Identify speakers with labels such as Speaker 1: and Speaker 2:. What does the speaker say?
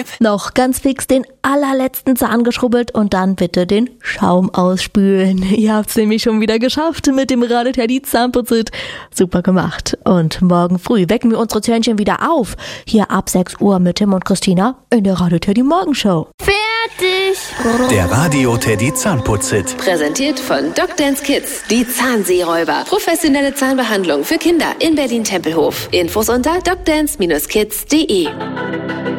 Speaker 1: Noch ganz fix den allerletzten Zahn geschrubbelt und dann bitte den Schaum ausspülen. Ihr habt's nämlich schon wieder geschafft mit dem Radio Teddy Zahnputzit. Super gemacht. Und morgen früh wecken wir unsere Zähnchen wieder auf. Hier ab 6 Uhr mit Tim und Christina in der Radio Teddy Morgenshow.
Speaker 2: Fertig!
Speaker 3: Der Radio Teddy Zahnputzit.
Speaker 4: Präsentiert von Dr. Kids, die Zahnseeräuber. Professionelle Zahnbehandlung für Kinder in Berlin-Tempelhof. Infos unter docdance-kids.de.